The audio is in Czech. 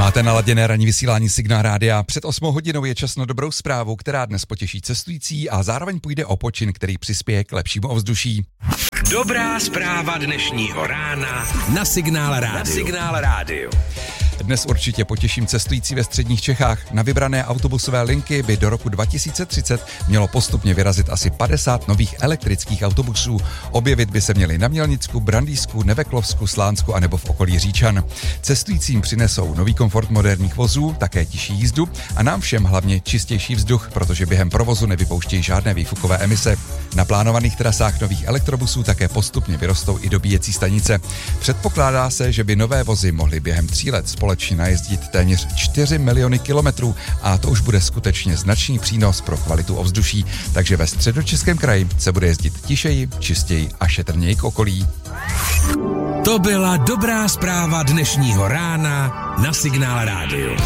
Máte naladěné ranní vysílání Signál rádia. Před 8 hodinou je čas na dobrou zprávu, která dnes potěší cestující a zároveň půjde o počin, který přispěje k lepšímu ovzduší. Dobrá zpráva dnešního rána na Signál rádiu. Dnes určitě potěším cestující ve středních Čechách. Na vybrané autobusové linky by do roku 2030 mělo postupně vyrazit asi 50 nových elektrických autobusů. Objevit by se měly na Mělnicku, Brandýsku, Neveklovsku, Slánsku anebo v okolí Říčan. Cestujícím přinesou nový komfort moderních vozů, také tižší jízdu a nám všem hlavně čistější vzduch, protože během provozu nevypouštějí žádné výfukové emise. Na plánovaných trasách nových elektrobusů také postupně vyrostou i dobíjecí stanice. Předpokládá se, že by nové vozy mohly během 3 let společně najezdit téměř 4 miliony kilometrů a to už bude skutečně značný přínos pro kvalitu ovzduší. Takže ve Středočeském kraji se bude jezdit tišeji, čistěji a šetrněji k okolí. To byla dobrá zpráva dnešního rána na Signál rádiu.